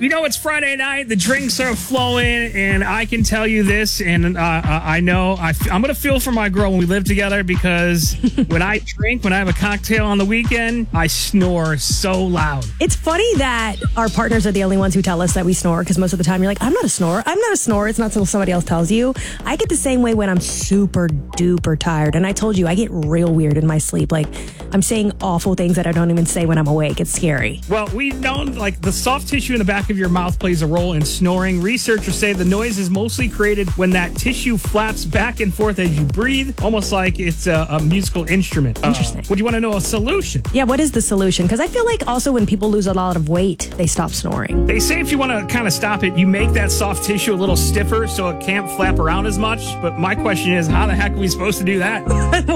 You know, it's Friday night. The drinks are flowing, and I can tell you this, and I know I'm going to feel for my girl when we live together because when I drink, when I have a cocktail on the weekend, I snore so loud. It's funny that our partners are the only ones who tell us that we snore because most of the time you're like, I'm not a snorer. I'm not a snorer. It's not until somebody else tells you. I get the same way when I'm super duper tired. And I told you, I get real weird in my sleep. Like, I'm saying awful things that I don't even say when I'm awake. It's scary. Well, we know, like, the soft tissue in the back of your mouth plays a role in snoring. Researchers say the noise is mostly created when that tissue flaps back and forth as you breathe, almost like it's a musical instrument. Interesting. Would you want to know a solution? Yeah, what is the solution? Because I feel like also when people lose a lot of weight, they stop snoring. They say if you want to kind of stop it, you make that soft tissue a little stiffer so it can't flap around as much. But my question is, how the heck are we supposed to do that?